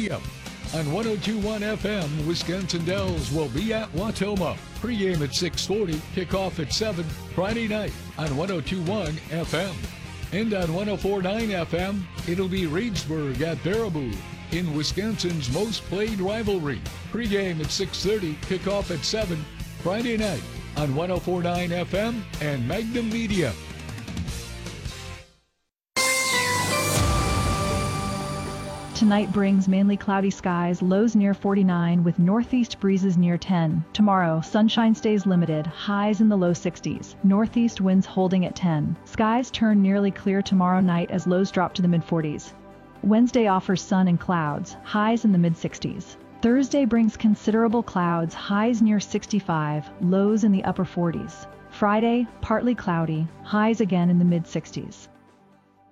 p.m. On 102.1 FM, Wisconsin Dells will be at Watoma. Pregame at 6:40, kickoff at 7, Friday night on 102.1 FM. And on 104.9 FM, it'll be Reedsburg at Baraboo in Wisconsin's most played rivalry. Pregame at 6:30, kickoff at 7, Friday night on 104.9 FM and Magnum Media. Tonight brings mainly cloudy skies, lows near 49 with northeast breezes near 10. Tomorrow, sunshine stays limited, highs in the low 60s. Northeast winds holding at 10. Skies turn nearly clear tomorrow night as lows drop to the mid-40s. Wednesday offers sun and clouds, highs in the mid-60s. Thursday brings considerable clouds, highs near 65, lows in the upper 40s. Friday, partly cloudy, highs again in the mid-60s.